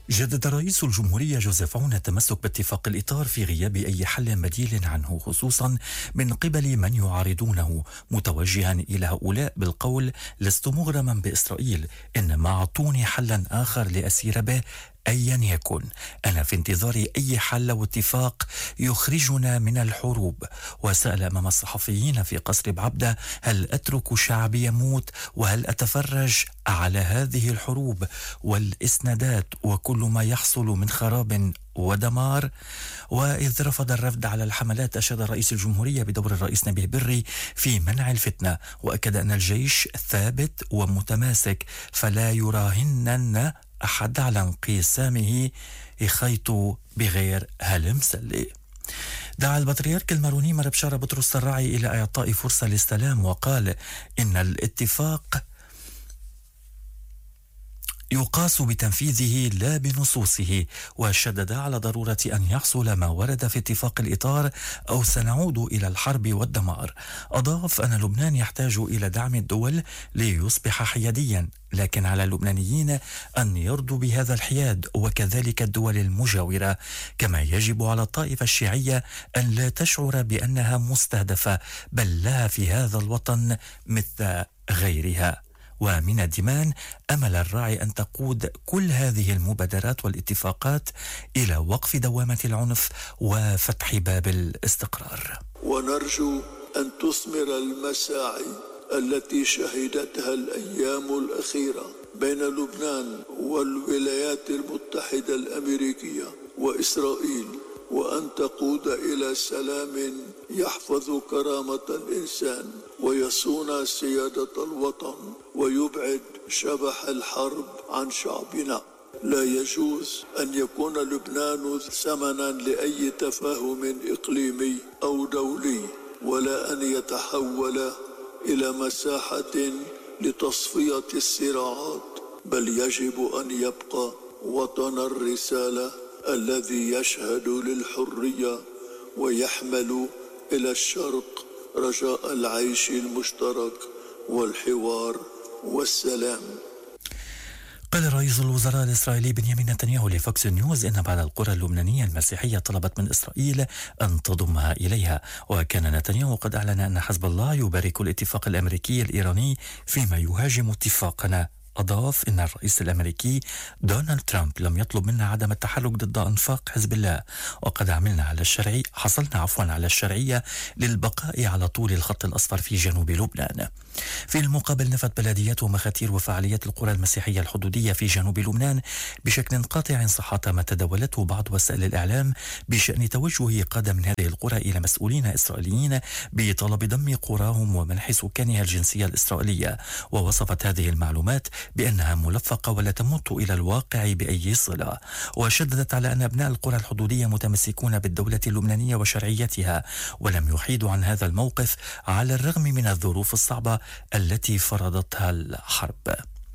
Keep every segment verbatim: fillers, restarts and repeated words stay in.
جدد رئيس الجمهورية جوزيف عون التمسك باتفاق الإطار في غياب أي حل بديل عنه، خصوصا من قبل من يعارضونه، متوجها إلى هؤلاء بالقول: لست مغرما بإسرائيل، إنما أعطوني حلا آخر لأسير به أيا يكن. أنا في انتظار أي حل واتفاق يخرجنا من الحروب. وسأل أمام الصحفيين في قصر بعبدة: هل أترك شعبي يموت؟ وهل أتفرج على هذه الحروب والإسنادات وكل ما يحصل من خراب ودمار؟ وإذ رفض الرفض على الحملات، أشاد رئيس الجمهورية بدور الرئيس نبيه بري في منع الفتنة، وأكد أن الجيش ثابت ومتماسك فلا يراهنن أحد على انقسامه يخيط بغير هلم سلي. دعا البطريرك الماروني مر بشارة بطرس الراعي إلى إعطاء فرصة للسلام، وقال إن الاتفاق يقاس بتنفيذه لا بنصوصه، وشدد على ضرورة أن يحصل ما ورد في اتفاق الإطار أو سنعود إلى الحرب والدمار. أضاف أن لبنان يحتاج إلى دعم الدول ليصبح حياديا، لكن على اللبنانيين أن يرضوا بهذا الحياد وكذلك الدول المجاورة، كما يجب على الطائفة الشيعية أن لا تشعر بأنها مستهدفة، بل لها في هذا الوطن مثل غيرها. ومن الدمان أمل الراعي أن تقود كل هذه المبادرات والاتفاقات إلى وقف دوامة العنف وفتح باب الاستقرار. ونرجو أن تثمر المساعي التي شهدتها الأيام الأخيرة بين لبنان والولايات المتحدة الأمريكية وإسرائيل، وأن تقود إلى سلام يحفظ كرامة الإنسان ويصون سيادة الوطن ويبعد شبح الحرب عن شعبنا. لا يجوز أن يكون لبنان ثمنا لأي تفاهم إقليمي أو دولي، ولا أن يتحول إلى مساحة لتصفية الصراعات، بل يجب أن يبقى وطن الرسالة الذي يشهد للحرية ويحمل إلى الشرق رجاء العيش المشترك والحوار والسلام. قال رئيس الوزراء الإسرائيلي بنيامين نتنياهو لفوكس نيوز إن بعض القرى اللبنانية المسيحية طلبت من إسرائيل أن تضمها إليها. وكان نتنياهو قد أعلن أن حزب الله يبارك الاتفاق الأمريكي الإيراني فيما يهاجم اتفاقنا. أضاف إن الرئيس الأمريكي دونالد ترامب لم يطلب منا عدم التحرك ضد أنفاق حزب الله، وقد عملنا على الشرعي حصلنا عفوا على الشرعية للبقاء على طول الخط الأصفر في جنوب لبنان. في المقابل نفت بلديات ومخاتير وفعاليات القرى المسيحية الحدودية في جنوب لبنان بشكل قاطع صحة ما تداولته بعض وسائل الإعلام بشأن توجه قادة من هذه القرى إلى مسؤولين إسرائيليين بطلب ضم قراهم ومنح سكانها الجنسية الإسرائيلية. ووصفت هذه المعلومات بأنها ملفقة ولا تمت إلى الواقع بأي صلة. وشددت على أن أبناء القرى الحدودية متمسكون بالدولة اللبنانية وشرعيتها، ولم يحيدوا عن هذا الموقف على الرغم من الظروف الصعبة التي فرضتها الحرب.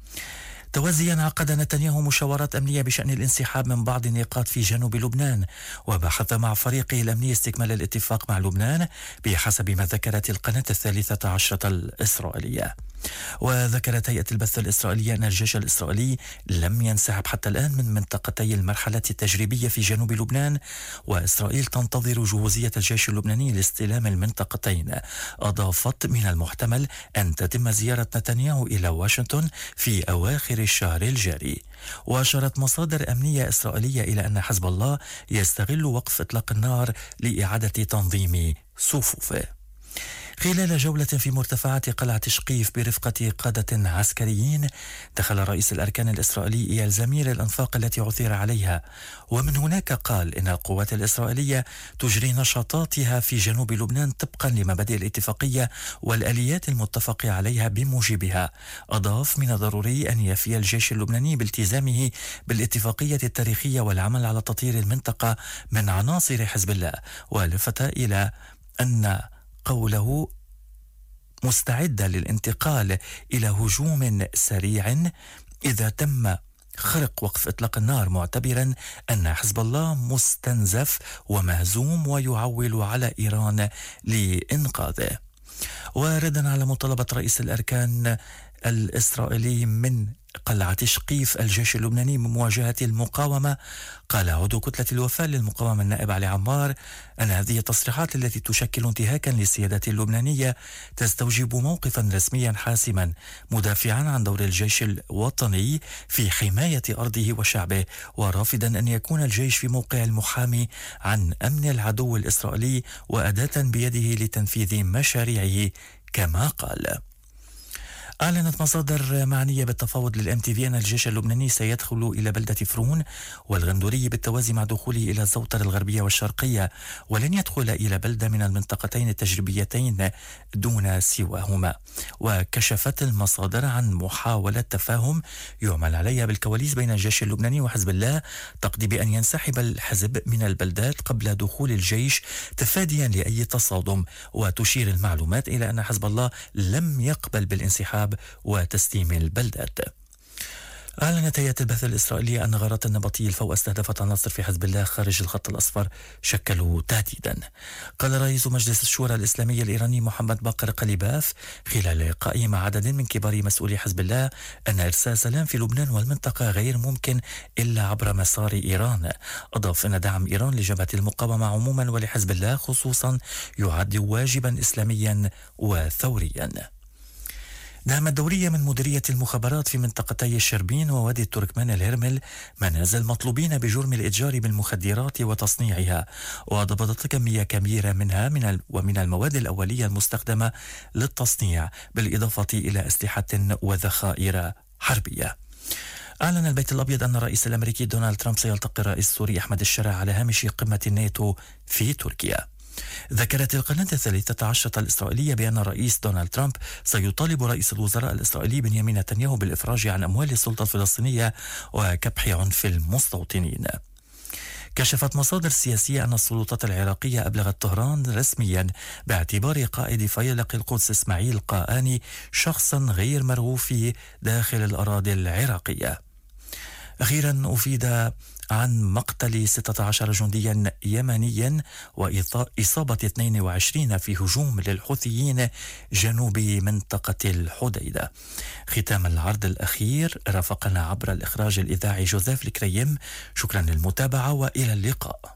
توازيا عقد نتنياهو مشاورات أمنية بشأن الانسحاب من بعض النقاط في جنوب لبنان، وبحث مع فريقه الأمني استكمال الاتفاق مع لبنان بحسب ما ذكرت القناة الثالثة عشرة الإسرائيلية. وذكرت هيئة البث الإسرائيلية أن الجيش الإسرائيلي لم ينسحب حتى الآن من منطقتي المرحلة التجريبية في جنوب لبنان، وإسرائيل تنتظر جهوزية الجيش اللبناني لاستلام المنطقتين. أضافت من المحتمل أن تتم زيارة نتنياهو إلى واشنطن في أواخر الشهر الجاري. وأشارت مصادر أمنية إسرائيلية إلى أن حزب الله يستغل وقف إطلاق النار لإعادة تنظيم صفوفه. خلال جولة في مرتفعات قلعة شقيف برفقة قادة عسكريين، دخل رئيس الأركان الإسرائيلي إيال زمير الأنفاق التي عثر عليها، ومن هناك قال إن القوات الإسرائيلية تجري نشاطاتها في جنوب لبنان طبقا لمبادئ الاتفاقية والآليات المتفق عليها بموجبها. أضاف من الضروري أن يفي الجيش اللبناني بالتزامه بالاتفاقية التاريخية والعمل على تطهير المنطقة من عناصر حزب الله، ولفت إلى أن قوله مستعدة للانتقال إلى هجوم سريع إذا تم خرق وقف إطلاق النار، معتبرا أن حزب الله مستنزف ومهزوم ويعول على إيران لإنقاذه. وردا على مطالبة رئيس الأركان الإسرائيلي من قلعة تشقيف الجيش اللبناني من مواجهة المقاومة. قال عضو كتلة الوفاء للمقاومة النائب علي عمار أن هذه التصريحات التي تشكل انتهاكا للسيادة اللبنانية تستوجب موقفا رسميا حاسما مدافعا عن دور الجيش الوطني في حماية أرضه وشعبه، ورافضا أن يكون الجيش في موقع المحامي عن أمن العدو الإسرائيلي وأداة بيده لتنفيذ مشاريعه كما قال. أعلنت مصادر معنية بالتفاوض للإم تي في أن الجيش اللبناني سيدخل إلى بلدة فرون والغندوري بالتوازي مع دخوله إلى الزوطرة الغربية والشرقية، ولن يدخل إلى بلدة من المنطقتين التجريبيتين دون سواهما. وكشفت المصادر عن محاولة تفاهم يعمل عليها بالكواليس بين الجيش اللبناني وحزب الله تقضي بأن ينسحب الحزب من البلدات قبل دخول الجيش تفاديا لأي تصادم. وتشير المعلومات إلى أن حزب الله لم يقبل بالانسحاب وتسليم البلدات. أعلنت هيئة البث الإسرائيلية أن غارات النبطي الفوق استهدفت عناصر في حزب الله خارج الخط الأصفر شكلوا تهديدا. قال رئيس مجلس الشورى الإسلامي الإيراني محمد باقر قليباف خلال لقائه مع عدد من كبار مسؤولي حزب الله أن إرسال سلام في لبنان والمنطقة غير ممكن إلا عبر مسار إيران. أضاف أن دعم إيران لجبهة المقاومة عموما ولحزب الله خصوصا يعد واجبا إسلاميا وثوريا. دعم الدورية من مديرية المخابرات في منطقتي الشربين ووادي التركمان الهرمل منازل مطلوبين بجرم الإتجار بالمخدرات وتصنيعها، وضبطت كمية كبيرة منها من ومن المواد الأولية المستخدمة للتصنيع بالإضافة إلى أسلحة وذخائر حربية. أعلن البيت الأبيض أن الرئيس الأمريكي دونالد ترامب سيلتقي الرئيس السوري أحمد الشرع على هامش قمة الناتو في تركيا. ذكرت القناة الثالثة عشرة الإسرائيلية بأن الرئيس دونالد ترامب سيطالب رئيس الوزراء الإسرائيلي بنيامين نتنياهو بالإفراج عن أموال السلطة الفلسطينية وكبح عنف المستوطنين. كشفت مصادر سياسية أن السلطات العراقية أبلغت طهران رسميا باعتبار قائد فيلق القدس إسماعيل قاآني شخصا غير مرغوب فيه داخل الأراضي العراقية. أخيرا أفيد عن مقتل ستة عشر جنديا يمنيا وإصابة اثنين وعشرين في هجوم للحوثيين جنوب منطقة الحديدة. ختام العرض الأخير رافقنا عبر الإخراج الإذاعي جوزيف الكريم. شكرا للمتابعة وإلى اللقاء.